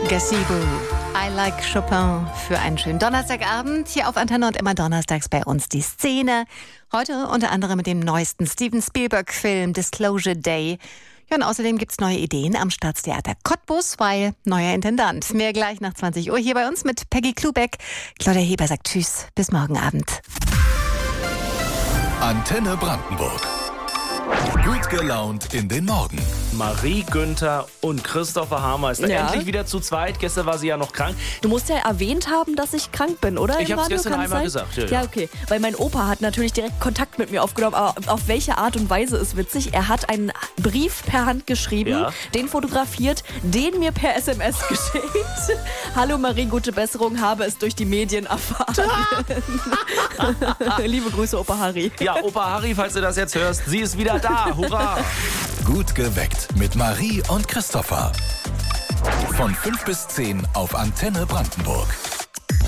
Gazebo. I like Chopin für einen schönen Donnerstagabend. Hier auf Antenne und immer donnerstags bei uns die Szene. Heute unter anderem mit dem neuesten Steven Spielberg-Film Disclosure Day. Ja, und außerdem gibt es neue Ideen am Staatstheater Cottbus, weil neuer Intendant. Mehr gleich nach 20 Uhr hier bei uns mit Peggy Klubeck. Claudia Heber sagt Tschüss, bis morgen Abend. Antenne Brandenburg. Gut gelaunt in den Morgen. Marie Günther und Christopher Hammer ist endlich wieder zu zweit. Gestern war sie ja noch krank. Du musst ja erwähnt haben, dass ich krank bin, oder? Ich habe es gestern einmal gesagt. Ja, okay. Weil mein Opa hat natürlich direkt Kontakt mit mir aufgenommen. Aber auf welche Art und Weise ist witzig? Er hat einen Brief per Hand geschrieben, den fotografiert, den mir per SMS geschickt. Hallo Marie, gute Besserung, habe es durch die Medien erfahren. Liebe Grüße, Opa Harry. Ja, Opa Harry, falls du das jetzt hörst, sie ist wieder da. Hurra! Gut geweckt mit Marie und Christopher. Von 5 bis 10 auf Antenne Brandenburg.